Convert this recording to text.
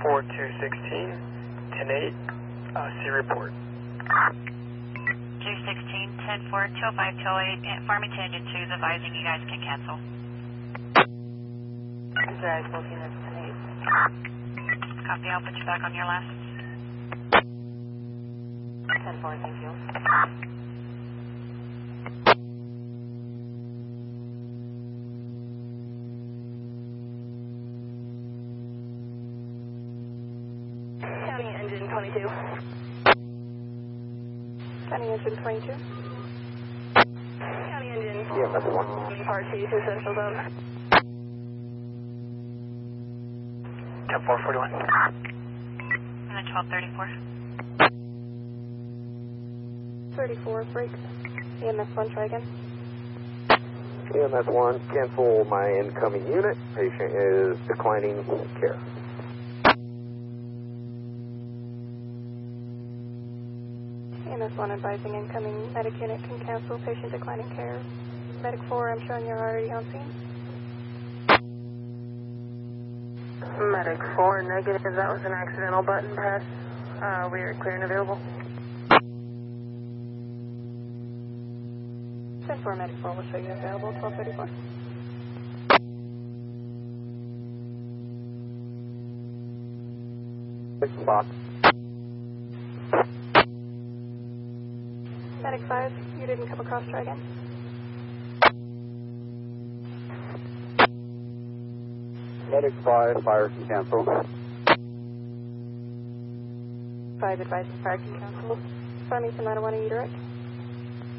4216, 10-8, C report. 216, 10-4, 205, 208, Farmington Engine 2 is advising you guys can cancel. Drive, both units, 10-8. Copy, I'll put you back on your last. 10-4, thank you. County Engine 22. County Engine 22. County Engine. Yeah, that's one. Part 2 to Central Zone. 10-441. And then 1234. 34, brakes. EMS 1, try again. EMS 1, cancel my incoming unit. Patient is declining care. EMS 1 advising incoming medic unit can cancel, patient declining care. Medic 4, I'm showing you're already on scene. Medic 4, negative. That was an accidental button press. We are clear and available. 10-4, medic 4 will show you available, 1234. Box. Medic 5, you didn't come across, try again. Medic 5, fire can cancel. 5 advising fire can cancel. Farmington 901, are you direct?